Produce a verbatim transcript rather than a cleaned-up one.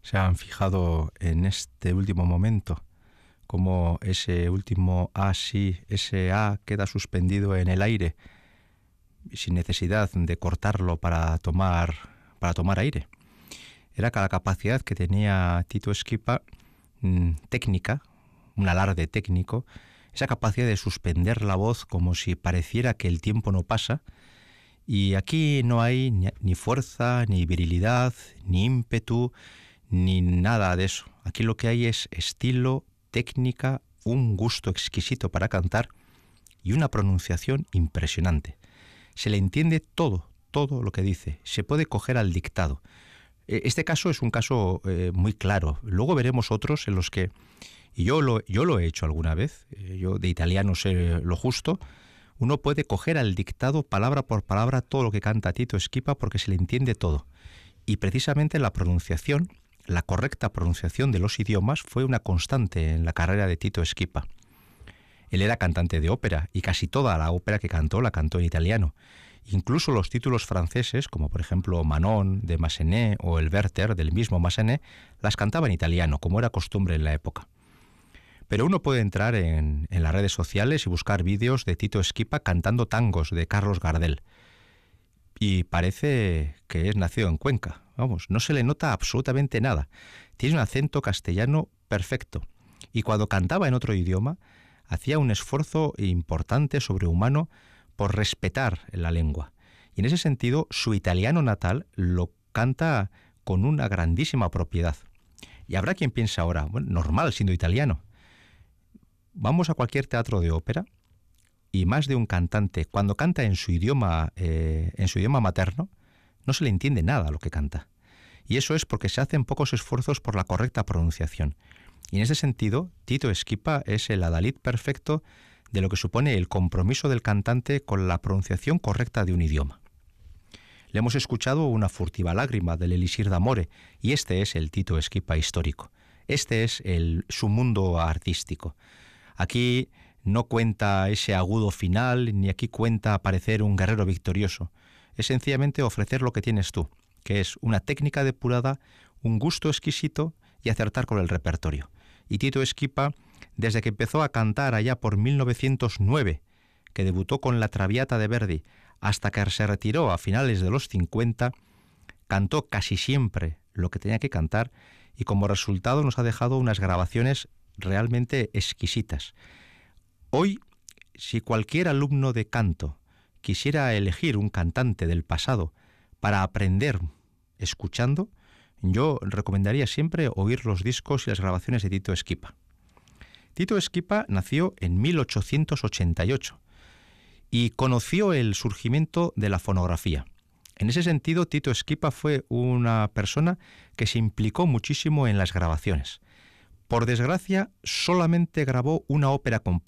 se han fijado en este último momento, como ese último A, sí, ese A queda suspendido en el aire, sin necesidad de cortarlo para tomar, para tomar aire. Era la capacidad que tenía Tito Esquipa, mmm, técnica, un alarde técnico, esa capacidad de suspender la voz como si pareciera que el tiempo no pasa. Y aquí no hay ni, ni fuerza, ni virilidad, ni ímpetu, ni nada de eso. Aquí lo que hay es estilo, técnica, un gusto exquisito para cantar y una pronunciación impresionante. Se le entiende todo, todo lo que dice. Se puede coger al dictado. Este caso es un caso eh, muy claro. Luego veremos otros en los que, y yo lo, yo lo he hecho alguna vez, yo de italiano sé lo justo, uno puede coger al dictado palabra por palabra todo lo que canta Tito Esquipa porque se le entiende todo. Y precisamente la pronunciación, la correcta pronunciación de los idiomas fue una constante en la carrera de Tito Esquipa. Él era cantante de ópera y casi toda la ópera que cantó la cantó en italiano. Incluso los títulos franceses, como por ejemplo Manon de Massenet o el Werther del mismo Massenet, las cantaba en italiano, como era costumbre en la época. Pero uno puede entrar en, en las redes sociales y buscar vídeos de Tito Esquipa cantando tangos de Carlos Gardel. Y parece que es nacido en Cuenca. Vamos, no se le nota absolutamente nada. Tiene un acento castellano perfecto. Y cuando cantaba en otro idioma, hacía un esfuerzo importante, sobrehumano, por respetar la lengua. Y en ese sentido, su italiano natal lo canta con una grandísima propiedad. Y habrá quien piense ahora, bueno, normal siendo italiano. Vamos a cualquier teatro de ópera y más de un cantante, cuando canta en su idioma, eh, en su idioma materno, no se le entiende nada a lo que canta. Y eso es porque se hacen pocos esfuerzos por la correcta pronunciación. Y en ese sentido, Tito Esquipa es el adalid perfecto de lo que supone el compromiso del cantante con la pronunciación correcta de un idioma. Le hemos escuchado una furtiva lágrima del Elixir d'Amore, y este es el Tito Esquipa histórico. Este es el, su mundo artístico. Aquí no cuenta ese agudo final, ni aquí cuenta parecer un guerrero victorioso. Es sencillamente ofrecer lo que tienes tú, que es una técnica depurada, un gusto exquisito y acertar con el repertorio. Y Tito Esquipa, desde que empezó a cantar allá por mil novecientos nueve, que debutó con la Traviata de Verdi, hasta que se retiró a finales de los cincuenta, cantó casi siempre lo que tenía que cantar y como resultado nos ha dejado unas grabaciones realmente exquisitas. Hoy, si cualquier alumno de canto quisiera elegir un cantante del pasado para aprender escuchando, yo recomendaría siempre oír los discos y las grabaciones de Tito Esquipa. Tito Esquipa nació en mil ochocientos ochenta y ocho y conoció el surgimiento de la fonografía. En ese sentido, Tito Esquipa fue una persona que se implicó muchísimo en las grabaciones. Por desgracia, solamente grabó una ópera completa.